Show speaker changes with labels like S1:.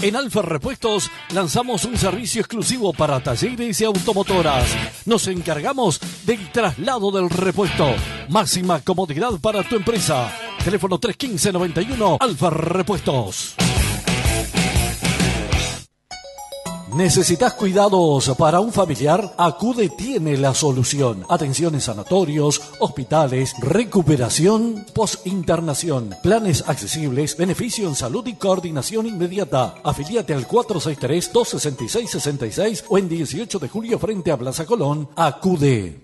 S1: En Alfa Repuestos lanzamos un servicio exclusivo para talleres y automotoras. Nos encargamos del traslado del repuesto. Máxima comodidad para tu empresa. Teléfono 315-91 Alfa Repuestos. ¿Necesitas cuidados para un familiar? Acude tiene la solución. Atención en sanatorios, hospitales, recuperación, post-internación, planes accesibles, beneficio en salud y coordinación inmediata. Afilíate al 463-266-66 o en 18 de julio frente a Plaza Colón. Acude.